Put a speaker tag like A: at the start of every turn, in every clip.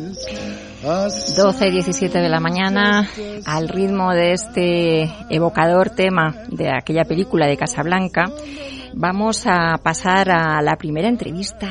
A: 12:17 de la mañana, al ritmo de este evocador tema de aquella película de Casablanca, vamos a pasar a la primera entrevista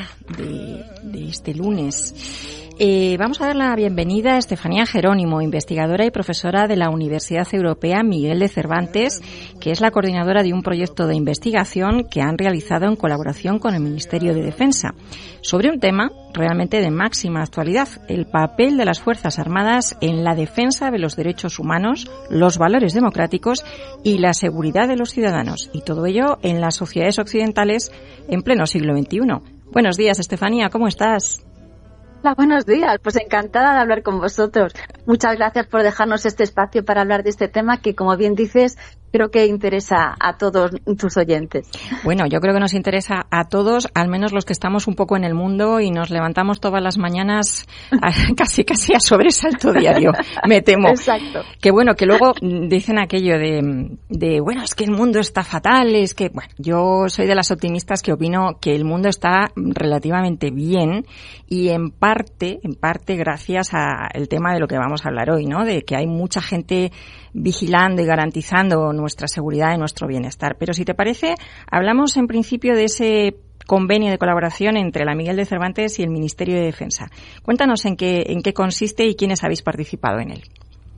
A: de este lunes. Vamos a dar la bienvenida a Estefanía Jerónimo, investigadora y profesora de la Universidad Europea Miguel de Cervantes, que es la coordinadora de un proyecto de investigación que han realizado en colaboración con el Ministerio de Defensa, sobre un tema realmente de máxima actualidad: el papel de las Fuerzas Armadas en la defensa de los derechos humanos, los valores democráticos y la seguridad de los ciudadanos, y todo ello en las sociedades occidentales en pleno siglo XXI. Buenos días, Estefanía, ¿cómo estás?
B: Hola, buenos días. Pues encantada de hablar con vosotros. Muchas gracias por dejarnos este espacio para hablar de este tema que, como bien dices, creo que interesa a todos tus oyentes.
A: Bueno, yo creo que nos interesa a todos, al menos los que estamos un poco en el mundo y nos levantamos todas las mañanas casi a sobresalto diario, me temo.
B: Exacto.
A: Que bueno, que luego dicen aquello de bueno, es que el mundo está fatal, es que, bueno, yo soy de las optimistas que opino que el mundo está relativamente bien y en parte gracias al tema de lo que vamos a hablar hoy, ¿no? De que hay mucha gente vigilando y garantizando nuestra seguridad y nuestro bienestar. Pero si te parece, hablamos en principio de ese convenio de colaboración entre la Miguel de Cervantes y el Ministerio de Defensa. Cuéntanos en qué consiste y quiénes habéis participado en él.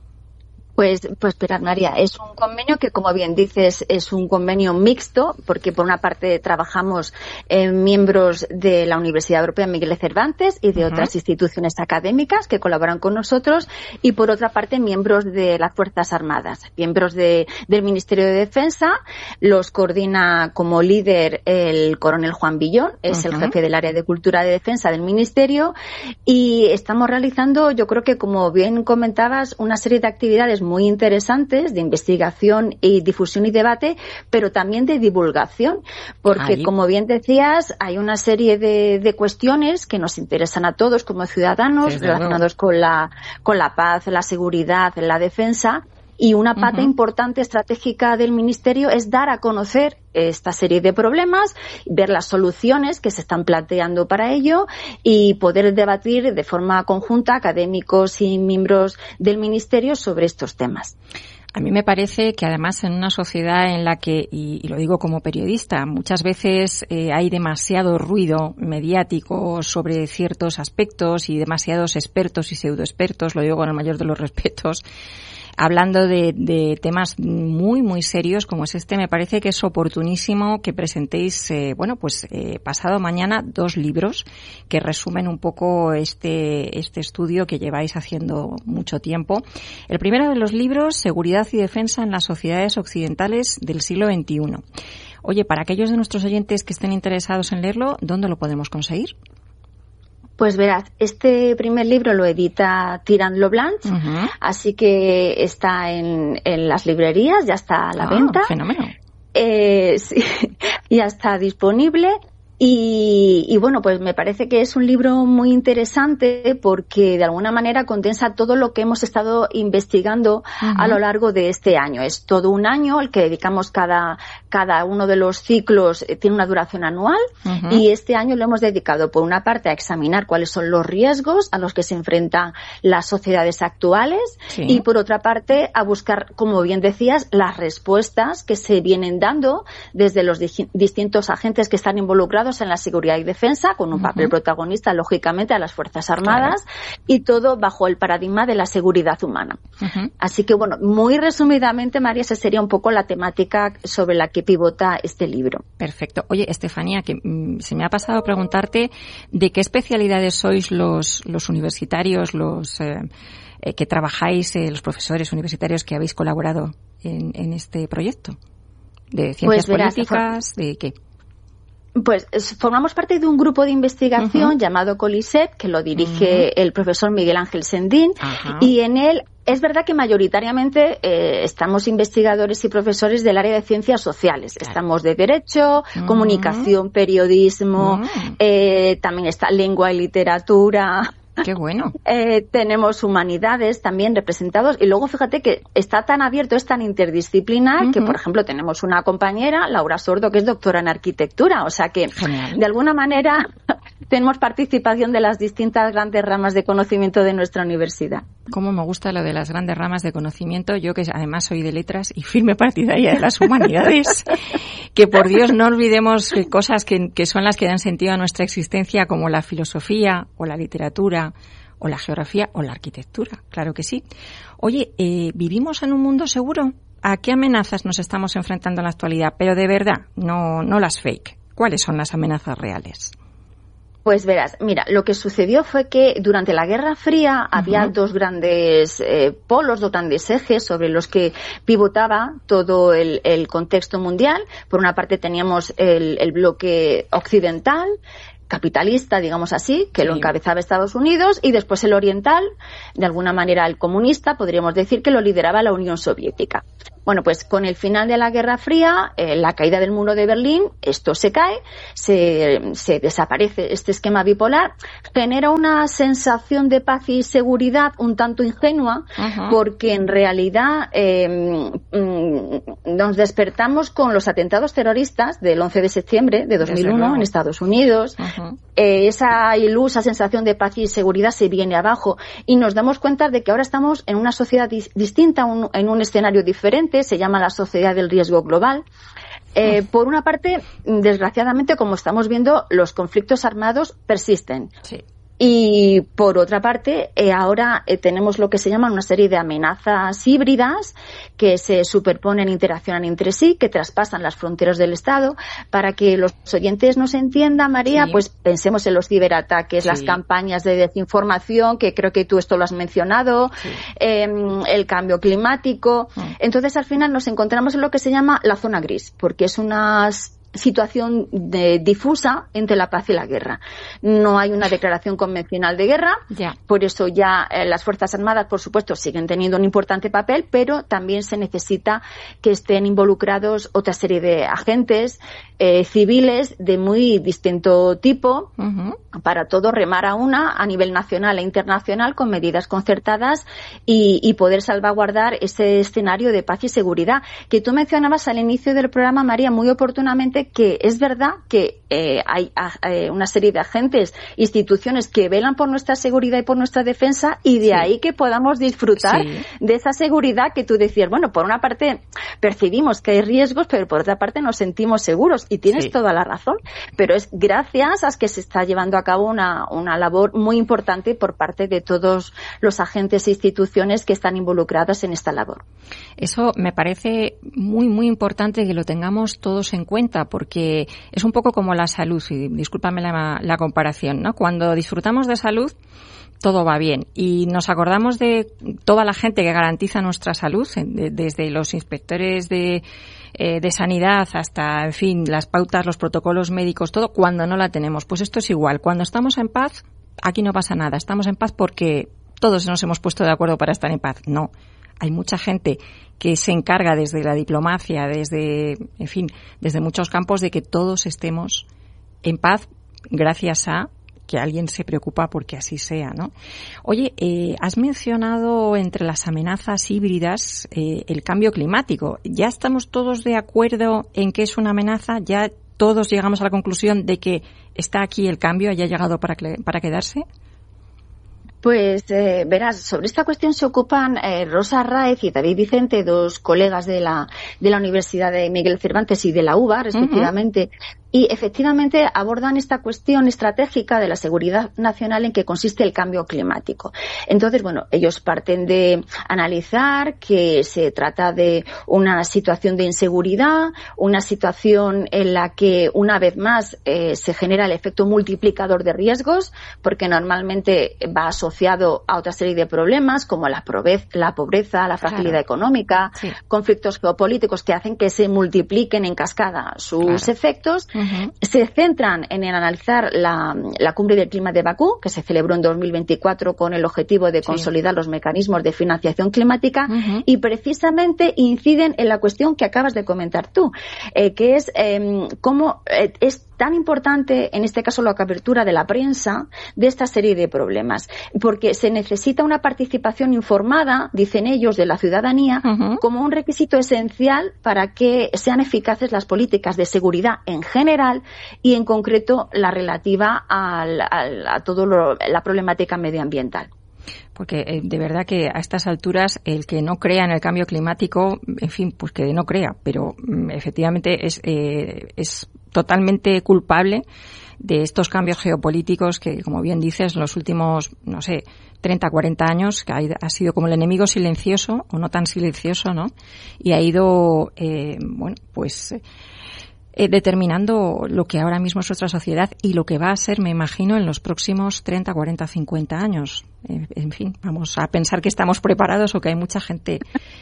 B: Pues esperad, María, es un convenio que, como bien dices, es un convenio mixto, porque por una parte trabajamos miembros de la Universidad Europea Miguel de Cervantes y de otras instituciones académicas que colaboran con nosotros, y por otra parte miembros de las Fuerzas Armadas, miembros del Ministerio de Defensa. Los coordina como líder el coronel Juan Villón, es el jefe del área de cultura de defensa del Ministerio, y estamos realizando, yo creo que, como bien comentabas, una serie de actividades muy interesantes de investigación y difusión y debate, pero también de divulgación, porque como bien decías, hay una serie de cuestiones que nos interesan a todos como ciudadanos, relacionados con la paz, la seguridad, la defensa. Y una pata importante estratégica del Ministerio es dar a conocer esta serie de problemas, ver las soluciones que se están planteando para ello y poder debatir de forma conjunta académicos y miembros del Ministerio sobre estos temas.
A: A mí me parece que además en una sociedad en la que, y lo digo como periodista, muchas veces hay demasiado ruido mediático sobre ciertos aspectos y demasiados expertos y pseudoexpertos, lo digo con el mayor de los respetos, hablando de temas muy, muy serios como es este. Me parece que es oportunísimo que presentéis, pasado mañana 2 libros que resumen un poco este estudio que lleváis haciendo mucho tiempo. El primero de los libros, Seguridad y Defensa en las sociedades occidentales del siglo XXI. Oye, para aquellos de nuestros oyentes que estén interesados en leerlo, ¿dónde lo podemos conseguir?
B: Pues verás, este primer libro lo edita Tirant lo Blanc, así que está en las librerías, ya está a la venta.
A: Fenómeno.
B: Sí, ya está disponible. Y bueno, pues me parece que es un libro muy interesante porque de alguna manera condensa todo lo que hemos estado investigando a lo largo de este año. Es todo un año el que dedicamos cada uno de los ciclos, tiene una duración anual, y este año lo hemos dedicado por una parte a examinar cuáles son los riesgos a los que se enfrentan las sociedades actuales y por otra parte a buscar, como bien decías, las respuestas que se vienen dando desde los distintos agentes que están involucrados en la seguridad y defensa, con un papel protagonista, lógicamente, a las Fuerzas Armadas, y todo bajo el paradigma de la seguridad humana. Así que, bueno, muy resumidamente, María, esa sería un poco la temática sobre la que pivota este libro.
A: Perfecto. Oye, Estefanía, que se me ha pasado preguntarte de qué especialidades sois los universitarios, los que trabajáis, los profesores universitarios que habéis colaborado en este proyecto. ¿De ciencias políticas? ¿De qué?
B: Pues formamos parte de un grupo de investigación llamado COLISEP, que lo dirige el profesor Miguel Ángel Sendín, y en él es verdad que mayoritariamente estamos investigadores y profesores del área de ciencias sociales. Estamos de Derecho, Comunicación, Periodismo, también está Lengua y Literatura,
A: Qué bueno.
B: Tenemos humanidades también representados y luego fíjate que está tan abierto, es tan interdisciplinar que, por ejemplo, tenemos una compañera, Laura Sordo, que es doctora en arquitectura. O sea que, genial, de alguna manera, tenemos participación de las distintas grandes ramas de conocimiento de nuestra universidad.
A: Cómo me gusta lo de las grandes ramas de conocimiento. Yo, que además soy de letras y firme partidaria de las humanidades, que por Dios no olvidemos cosas que son las que dan sentido a nuestra existencia, como la filosofía o la literatura o la geografía o la arquitectura. Claro que sí. Oye, ¿vivimos en un mundo seguro? ¿A qué amenazas nos estamos enfrentando en la actualidad? Pero de verdad, no las fake. ¿Cuáles son las amenazas reales?
B: Pues verás, mira, lo que sucedió fue que durante la Guerra Fría había dos grandes polos, dos grandes ejes sobre los que pivotaba todo el contexto mundial. Por una parte teníamos el bloque occidental, capitalista, digamos así, que lo encabezaba Estados Unidos, y después el oriental, de alguna manera el comunista, podríamos decir que lo lideraba la Unión Soviética. Bueno, pues con el final de la Guerra Fría, la caída del muro de Berlín, esto se cae, se desaparece este esquema bipolar, genera una sensación de paz y seguridad un tanto ingenua, porque en realidad nos despertamos con los atentados terroristas del 11 de septiembre de 2001 en Estados Unidos. Esa ilusa sensación de paz y seguridad se viene abajo y nos damos cuenta de que ahora estamos en una sociedad distinta, en un escenario diferente. Se llama la sociedad del riesgo global. Por una parte, desgraciadamente, como estamos viendo, los conflictos armados persisten. Sí. Y por otra parte, ahora tenemos lo que se llama una serie de amenazas híbridas que se superponen, interaccionan entre sí, que traspasan las fronteras del Estado. Para que los oyentes nos entiendan, María, pues pensemos en los ciberataques, las campañas de desinformación, que creo que tú esto lo has mencionado, el cambio climático. Entonces, al final nos encontramos en lo que se llama la zona gris, porque es una situación difusa entre la paz y la guerra. No hay una declaración convencional de guerra, por eso ya las Fuerzas Armadas, por supuesto, siguen teniendo un importante papel, pero también se necesita que estén involucrados otra serie de agentes civiles de muy distinto tipo, para todo remar a una a nivel nacional e internacional con medidas concertadas y poder salvaguardar ese escenario de paz y seguridad. Que tú mencionabas al inicio del programa, María, muy oportunamente, que es verdad que hay una serie de agentes, instituciones que velan por nuestra seguridad y por nuestra defensa, y de ahí que podamos disfrutar de esa seguridad que tú decías. Bueno, por una parte percibimos que hay riesgos, pero por otra parte nos sentimos seguros, y tienes toda la razón, pero es gracias a que se está llevando a cabo una labor muy importante por parte de todos los agentes e instituciones que están involucradas en esta labor.
A: Eso me parece muy, muy importante que lo tengamos todos en cuenta, porque es un poco como la salud, y discúlpame la comparación, ¿no? Cuando disfrutamos de salud, todo va bien, y nos acordamos de toda la gente que garantiza nuestra salud, desde los inspectores de sanidad hasta, en fin, las pautas, los protocolos médicos, todo, cuando no la tenemos. Pues esto es igual. Cuando estamos en paz, aquí no pasa nada. Estamos en paz porque todos nos hemos puesto de acuerdo para estar en paz. No. Hay mucha gente que se encarga desde la diplomacia, desde muchos campos, de que todos estemos en paz gracias a que alguien se preocupa porque así sea, ¿no? Oye, has mencionado entre las amenazas híbridas el cambio climático. ¿Ya estamos todos de acuerdo en que es una amenaza? ¿Ya todos llegamos a la conclusión de que está aquí el cambio, haya llegado para quedarse?
B: Pues verás, sobre esta cuestión se ocupan Rosa Raez y David Vicente, dos colegas de la Universidad de Miguel Cervantes y de la UBA, respectivamente, y efectivamente abordan esta cuestión estratégica de la seguridad nacional en que consiste el cambio climático. Entonces, bueno, ellos parten de analizar que se trata de una situación de inseguridad, una situación en la que una vez más se genera el efecto multiplicador de riesgos, porque normalmente va asociado a otra serie de problemas como la pobreza, la fragilidad económica, conflictos geopolíticos que hacen que se multipliquen en cascada sus efectos. Se centran en analizar la cumbre del clima de Bakú, que se celebró en 2024 con el objetivo de consolidar los mecanismos de financiación climática, y precisamente inciden en la cuestión que acabas de comentar tú, que es cómo es tan importante, en este caso, la cobertura de la prensa de esta serie de problemas, porque se necesita una participación informada, dicen ellos, de la ciudadanía, como un requisito esencial para que sean eficaces las políticas de seguridad en general y, en concreto, la relativa a toda la problemática medioambiental.
A: Porque de verdad que a estas alturas el que no crea en el cambio climático, en fin, pues que no crea, pero efectivamente es totalmente culpable de estos cambios geopolíticos que, como bien dices, en los últimos, 30, 40 años, que ha sido como el enemigo silencioso, o no tan silencioso, ¿no? Y ha ido, determinando lo que ahora mismo es nuestra sociedad y lo que va a ser, me imagino, en los próximos 30, 40, 50 años. En fin, vamos a pensar que estamos preparados o que hay mucha gente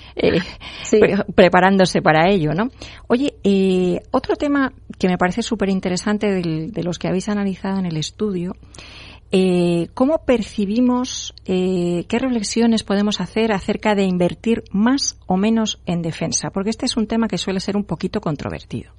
A: preparándose para ello, ¿no? Oye, otro tema que me parece súper interesante de los que habéis analizado en el estudio, ¿cómo percibimos, qué reflexiones podemos hacer acerca de invertir más o menos en defensa? Porque este es un tema que suele ser un poquito controvertido.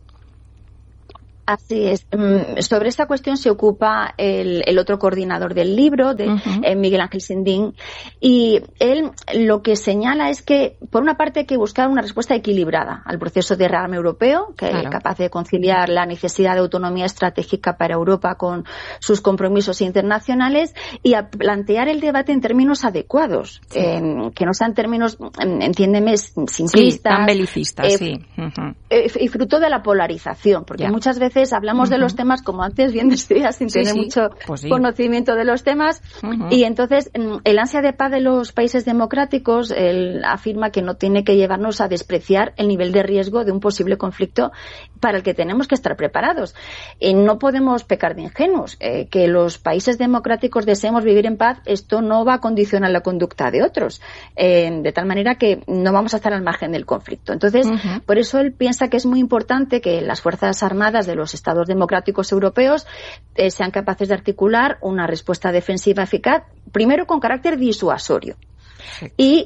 B: Así es. Sobre esta cuestión se ocupa el otro coordinador del libro, Miguel Ángel Sendín, y él lo que señala es que, por una parte, hay que buscar una respuesta equilibrada al proceso de rearme europeo, que es capaz de conciliar la necesidad de autonomía estratégica para Europa con sus compromisos internacionales y a plantear el debate en términos adecuados, que no sean términos, entiéndeme, simplistas,
A: tan belicistas,
B: y fruto de la polarización, porque muchas veces hablamos de los temas, como antes bien decías, sin tener mucho conocimiento de los temas, y entonces el ansia de paz de los países democráticos, él afirma que no tiene que llevarnos a despreciar el nivel de riesgo de un posible conflicto para el que tenemos que estar preparados. No podemos pecar de ingenuos. Que los países democráticos deseemos vivir en paz, esto no va a condicionar la conducta de otros, de tal manera que no vamos a estar al margen del conflicto. Entonces, por eso él piensa que es muy importante que las Fuerzas Armadas de los Estados democráticos europeos sean capaces de articular una respuesta defensiva eficaz, primero con carácter disuasorio. Y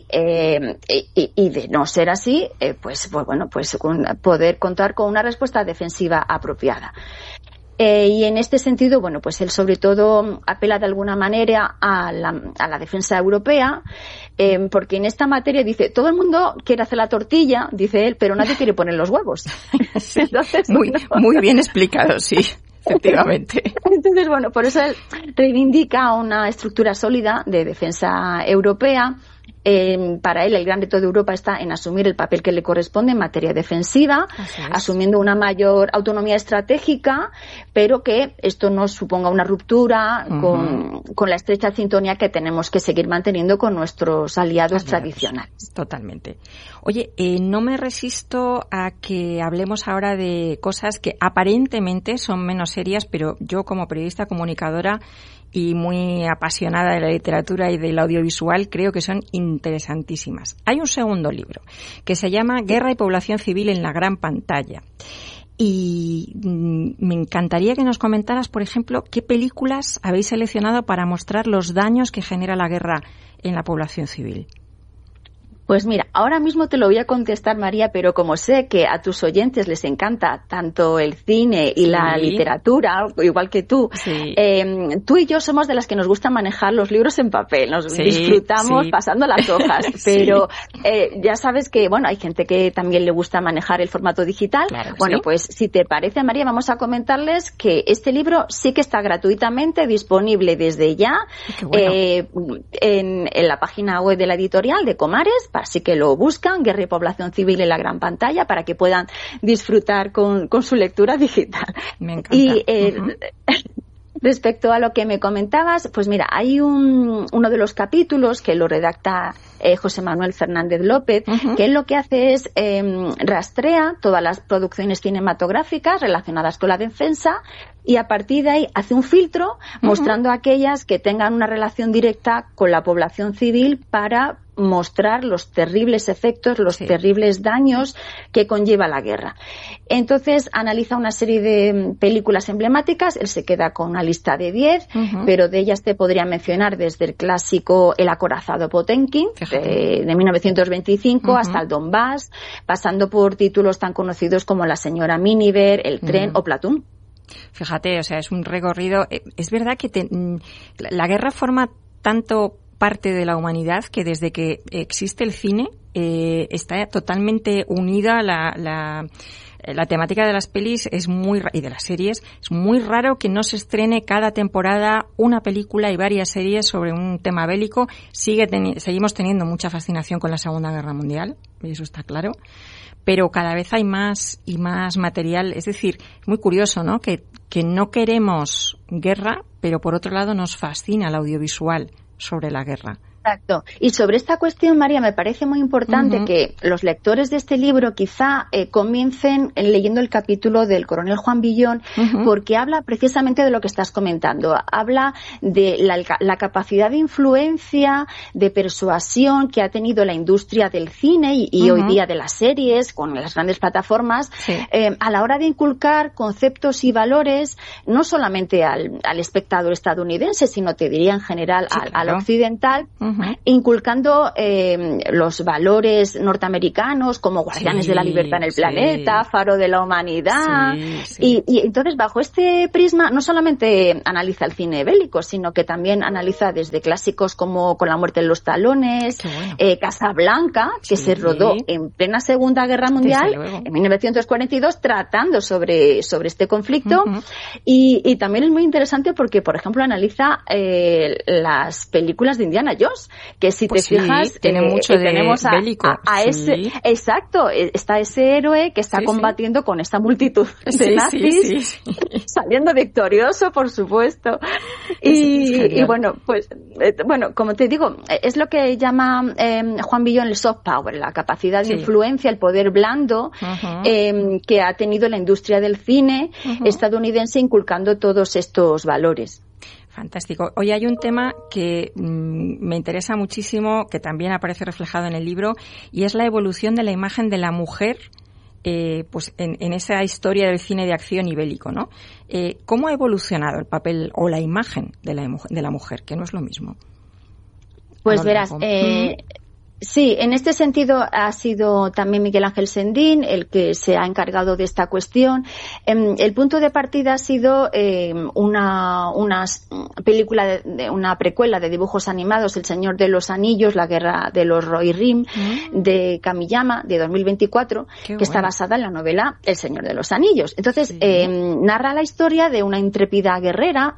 B: de no ser así, poder contar con una respuesta defensiva apropiada. Y en este sentido, pues él sobre todo apela de alguna manera a la defensa europea, porque en esta materia dice, todo el mundo quiere hacer la tortilla, dice él, pero nadie quiere poner los huevos.
A: Entonces, muy bien explicado, sí. Efectivamente.
B: Entonces, por eso él reivindica una estructura sólida de defensa europea. Para él, el gran reto de Europa está en asumir el papel que le corresponde en materia defensiva, asumiendo una mayor autonomía estratégica, pero que esto no suponga una ruptura con la estrecha sintonía que tenemos que seguir manteniendo con nuestros aliados tradicionales.
A: Totalmente. Oye, no me resisto a que hablemos ahora de cosas que aparentemente son menos serias, pero yo, como periodista comunicadora y muy apasionada de la literatura y del audiovisual, creo que son interesantísimas. Hay un segundo libro que se llama Guerra y población civil en la gran pantalla. Y me encantaría que nos comentaras, por ejemplo, qué películas habéis seleccionado para mostrar los daños que genera la guerra en la población civil.
B: Pues mira, ahora mismo te lo voy a contestar, María, pero como sé que a tus oyentes les encanta tanto el cine y la literatura, igual que tú, tú y yo somos de las que nos gusta manejar los libros en papel, nos disfrutamos pasando las hojas, pero ya sabes que, hay gente que también le gusta manejar el formato digital.
A: Claro,
B: pues si te parece, María, vamos a comentarles que este libro sí que está gratuitamente disponible desde ya en la página web de la editorial de Comares. Así que lo buscan, Guerra y población civil en la gran pantalla, para que puedan disfrutar con su lectura digital.
A: Me encanta.
B: Y respecto a lo que me comentabas, pues mira, hay uno de los capítulos que lo redacta José Manuel Fernández López, que él lo que hace es rastrea todas las producciones cinematográficas relacionadas con la defensa y a partir de ahí hace un filtro mostrando aquellas que tengan una relación directa con la población civil para mostrar los terribles efectos, los terribles daños que conlleva la guerra. Entonces analiza una serie de películas emblemáticas, él se queda con una lista de 10, pero de ellas te podría mencionar desde el clásico El acorazado Potemkin, de 1925, hasta el Donbass, pasando por títulos tan conocidos como La señora Miniver, El tren o Platón.
A: Fíjate, o sea, es un recorrido. Es verdad que la guerra forma tanto parte de la humanidad que desde que existe el cine está totalmente unida la temática de las pelis y de las series. Es muy raro que no se estrene cada temporada una película y varias series sobre un tema bélico. Seguimos teniendo mucha fascinación con la Segunda Guerra Mundial, y eso está claro. Pero cada vez hay más y más material. Es decir, es muy curioso, ¿no? Que no queremos guerra, pero por otro lado nos fascina el audiovisual sobre la guerra.
B: Exacto. Y sobre esta cuestión, María, me parece muy importante que los lectores de este libro quizá comiencen leyendo el capítulo del coronel Juan Villón, porque habla precisamente de lo que estás comentando. Habla de la capacidad de influencia, de persuasión que ha tenido la industria del cine y hoy día de las series, con las grandes plataformas, a la hora de inculcar conceptos y valores, no solamente al espectador estadounidense, sino te diría en general al occidental, inculcando los valores norteamericanos como guardianes de la libertad en el planeta, faro de la humanidad. Y entonces, bajo este prisma, no solamente analiza el cine bélico, sino que también analiza desde clásicos como Con la muerte en los talones, Casablanca, que se rodó en plena Segunda Guerra Mundial, en 1942, tratando sobre este conflicto. Y también es muy interesante porque, por ejemplo, analiza las películas de Indiana Jones, que si te fijas,
A: tiene mucho de
B: tenemos
A: bélico.
B: Exacto, está ese héroe que está combatiendo con esta multitud de nazis, saliendo victorioso, por supuesto. Y bueno, pues, como te digo, es lo que llama Juan Villón el soft power, la capacidad de influencia, el poder blando que ha tenido la industria del cine estadounidense inculcando todos estos valores.
A: Fantástico. Hoy hay un tema que me interesa muchísimo, que también aparece reflejado en el libro, y es la evolución de la imagen de la mujer pues en esa historia del cine de acción y bélico, ¿no? ¿Cómo ha evolucionado el papel o la imagen de la mujer, que no es lo mismo?
B: Pues verás, sí, en este sentido ha sido también Miguel Ángel Sendín el que se ha encargado de esta cuestión. El punto de partida ha sido una película, una precuela de dibujos animados, El Señor de los Anillos, la guerra de los Rohirrim, de Kamiyama, de 2024, que está basada en la novela El Señor de los Anillos. Entonces, narra la historia de una intrépida guerrera,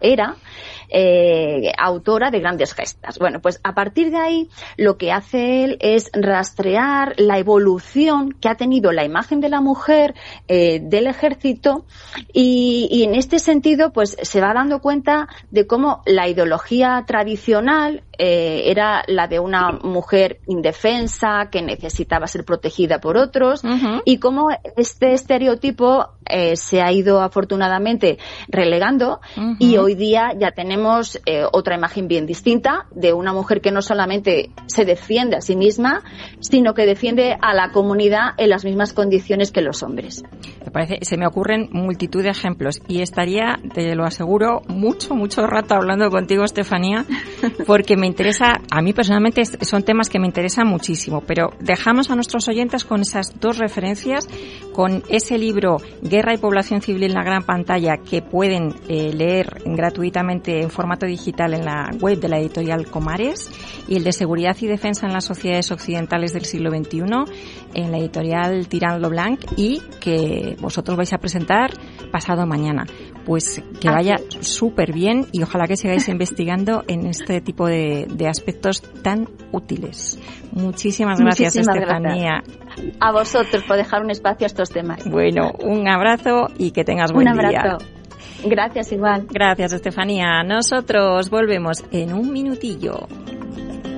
B: autora de grandes gestas. Bueno, pues a partir de ahí, lo que hace él es rastrear la evolución que ha tenido la imagen de la mujer del ejército y en este sentido pues se va dando cuenta de cómo la ideología tradicional era la de una mujer indefensa que necesitaba ser protegida por otros y cómo este estereotipo se ha ido afortunadamente relegando y hoy día ya tenemos otra imagen bien distinta de una mujer que no solamente se defiende a sí misma, sino que defiende a la comunidad en las mismas condiciones que los hombres.
A: Se me ocurren multitud de ejemplos y estaría, te lo aseguro, mucho rato hablando contigo, Estefanía, porque me interesa, a mí personalmente son temas que me interesan muchísimo, pero dejamos a nuestros oyentes con esas dos referencias, con ese libro Guerra y población civil en la gran pantalla, que pueden leer gratuitamente en formato digital en la web de la editorial Comares, y el de Seguridad y Defensa en las sociedades occidentales del siglo XXI en la editorial Tirant lo Blanc, y que vosotros vais a presentar pasado mañana. Pues que vaya súper bien y ojalá que sigáis investigando en este tipo de aspectos tan útiles. Muchísimas gracias, Estefanía.
B: Gracias a vosotros por dejar un espacio a estos temas.
A: Bueno, un abrazo y que tengas buen día.
B: Un abrazo. Gracias, igual.
A: Gracias, Estefanía. Nosotros volvemos en un minutillo.